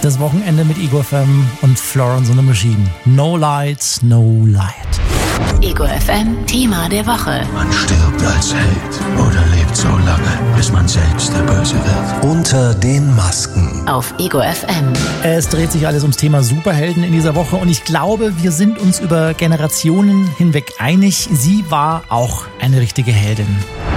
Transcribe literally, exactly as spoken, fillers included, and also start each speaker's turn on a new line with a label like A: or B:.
A: Das Wochenende mit Ego F M und Florence and the Machine. No Lights, No Light.
B: Ego F M Thema der Woche.
C: Man stirbt als Held oder lebt so lange, bis man selbst der Böse wird.
D: Unter den Masken.
B: Auf Ego F M.
A: Es dreht sich alles ums Thema Superhelden in dieser Woche und ich glaube, wir sind uns über Generationen hinweg einig. Sie war auch eine richtige Heldin.